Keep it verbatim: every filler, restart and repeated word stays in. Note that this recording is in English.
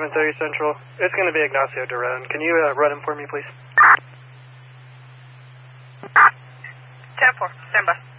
seven thirty Central. It's going to be Ignacio Duran. Can you uh, run him for me, please? ten four, stand by.